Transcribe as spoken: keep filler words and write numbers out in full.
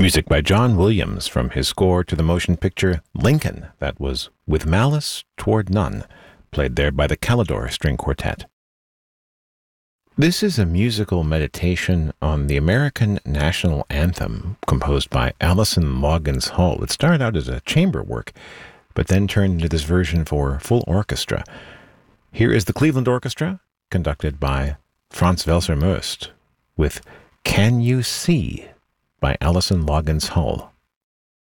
Music by John Williams from his score to the motion picture Lincoln, that was With Malice Toward None, played there by the Calidore String Quartet. This is a musical meditation on the American National Anthem, composed by Allison Loggins Hull. It started out as a chamber work, but then turned into this version for full orchestra. Here is the Cleveland Orchestra, conducted by Franz Welser Möst, with Can You See by Allison Loggins Hull.